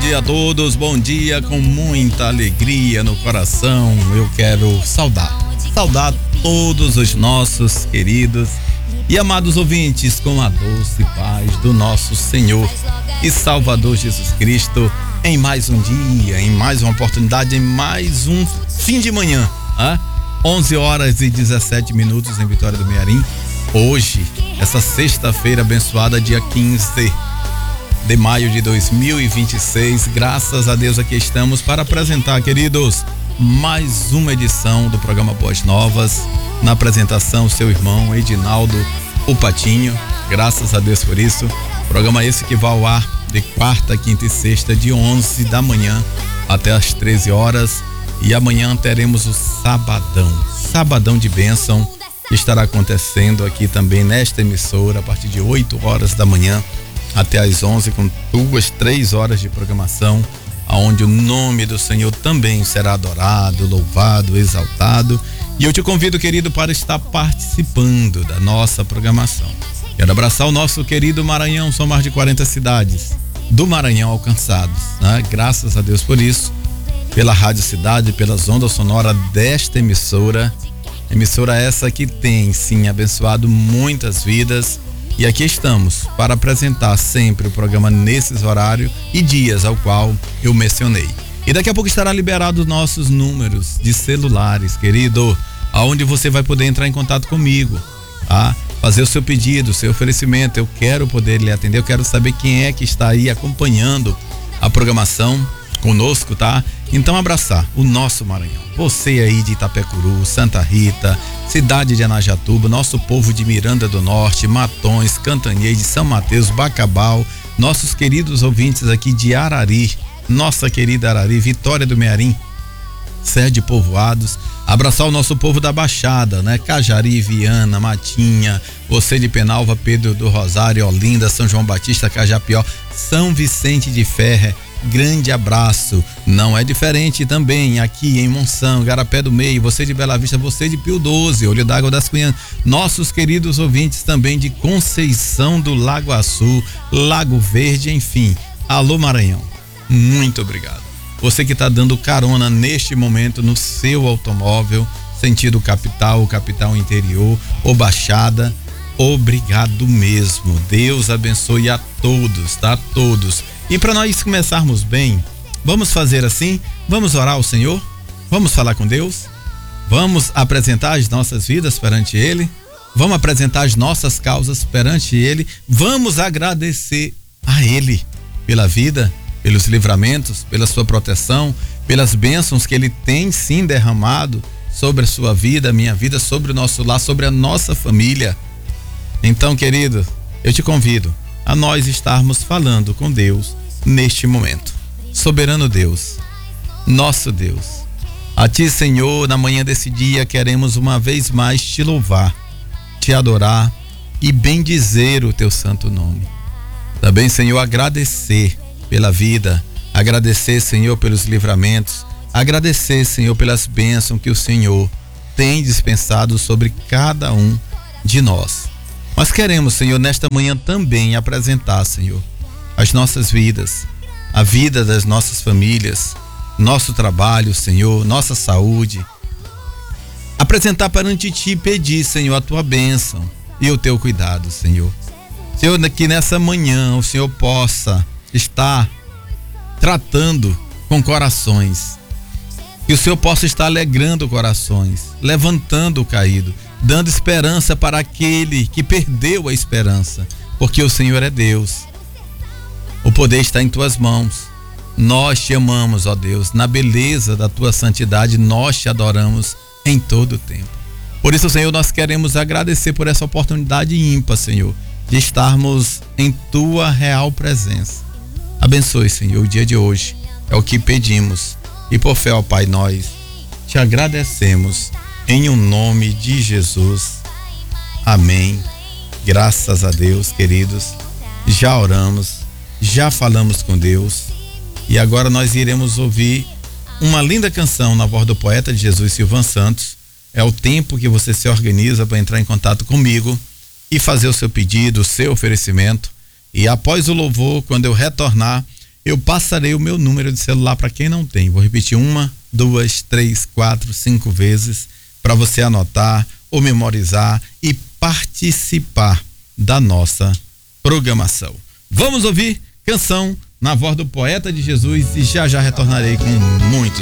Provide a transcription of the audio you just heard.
dia a todos, bom dia, com muita alegria no coração. Eu quero saudar todos os nossos queridos e amados ouvintes com a doce paz do nosso Senhor e Salvador Jesus Cristo, em mais um dia, em mais uma oportunidade, em mais um fim de manhã, 11h17 em Vitória do Mearim. Hoje, essa sexta-feira abençoada, dia 15 de maio de 2026, graças a Deus aqui estamos para apresentar, queridos, mais uma edição do programa Boas Novas, na apresentação seu irmão Edinaldo o Patinho, graças a Deus por isso. Programa esse que vai ao ar de quarta, quinta e sexta, de 11 da manhã até as 13 horas, e amanhã teremos o sabadão de bênção, que estará acontecendo aqui também nesta emissora a partir de 8 horas da manhã até às 11, com 3 horas de programação, aonde o nome do Senhor também será adorado, louvado, exaltado. E eu te convido, querido, para estar participando da nossa programação. Quero abraçar o nosso querido Maranhão, são mais de 40 cidades do Maranhão alcançados, né? Graças a Deus por isso, pela Rádio Cidade, pelas ondas sonoras desta emissora essa que tem sim abençoado muitas vidas. E aqui estamos para apresentar sempre o programa nesses horários e dias ao qual eu mencionei. E daqui a pouco estará liberado nossos números de celulares, querido, aonde você vai poder entrar em contato comigo, tá? Fazer o seu pedido, o seu oferecimento. Eu quero poder lhe atender, eu quero saber quem é que está aí acompanhando a programação conosco, tá? Então abraçar o nosso Maranhão, você aí de Itapecuru, Santa Rita, cidade de Anajatuba, nosso povo de Miranda do Norte, Matões, Cantanhede, São Mateus, Bacabal, nossos queridos ouvintes aqui de Arari, nossa querida Arari, Vitória do Mearim, Sede Povoados. Abraçar o nosso povo da Baixada, né? Cajari, Viana, Matinha, você de Penalva, Pedro do Rosário, Olinda, São João Batista, Cajapió, São Vicente de Ferre. Grande abraço. Não é diferente também aqui em Monção, Garapé do Meio, você de Bela Vista, você de Pio 12, Olho d'Água das Cunhãs, nossos queridos ouvintes também de Conceição do Lagoaçu, Lago Verde, enfim. Alô Maranhão, muito obrigado. Você que está dando carona neste momento no seu automóvel, sentido capital interior ou Baixada, obrigado mesmo. Deus abençoe a todos, tá? Todos. E para nós começarmos bem, vamos fazer assim, vamos orar ao Senhor, vamos falar com Deus, vamos apresentar as nossas vidas perante Ele, vamos apresentar as nossas causas perante Ele, vamos agradecer a Ele pela vida, pelos livramentos, pela sua proteção, pelas bênçãos que Ele tem sim derramado sobre a sua vida, a minha vida, sobre o nosso lar, sobre a nossa família. Então, querido, eu te convido a nós estarmos falando com Deus neste momento. Soberano Deus, nosso Deus, a Ti, Senhor, na manhã desse dia queremos uma vez mais Te louvar, Te adorar e bendizer o Teu santo nome. Também, Senhor, agradecer pela vida, agradecer, Senhor, pelos livramentos, agradecer, Senhor, pelas bênçãos que o Senhor tem dispensado sobre cada um de nós. Nós queremos, Senhor, nesta manhã também apresentar, Senhor, as nossas vidas, a vida das nossas famílias, nosso trabalho, Senhor, nossa saúde. Apresentar perante Ti e pedir, Senhor, a Tua bênção e o Teu cuidado, Senhor. Senhor, que nessa manhã o Senhor possa estar tratando com corações, que o Senhor possa estar alegrando corações, levantando o caído, dando esperança para aquele que perdeu a esperança, porque o Senhor é Deus. O poder está em Tuas mãos. Nós Te amamos, ó Deus, na beleza da Tua santidade, nós Te adoramos em todo o tempo. Por isso, Senhor, nós queremos agradecer por essa oportunidade ímpar, Senhor, de estarmos em Tua real presença. Abençoe, Senhor, o dia de hoje, é o que pedimos. E por fé, ó Pai, nós Te agradecemos em o nome de Jesus. Amém. Graças a Deus, queridos. Já oramos, já falamos com Deus e agora nós iremos ouvir uma linda canção na voz do poeta de Jesus, Silvan Santos. É o tempo que você se organiza para entrar em contato comigo e fazer o seu pedido, o seu oferecimento. E após o louvor, quando eu retornar, eu passarei o meu número de celular para quem não tem. Vou repetir 1, 2, 3, 4, 5 vezes para você anotar ou memorizar e participar da nossa programação. Vamos ouvir canção na voz do Poeta de Jesus e já retornarei com muitos